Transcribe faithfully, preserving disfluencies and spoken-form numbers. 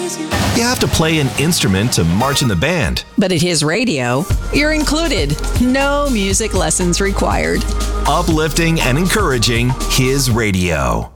You have to play an instrument to march in the band. But at his radio, you're included. No music lessons required. Uplifting and encouraging his radio.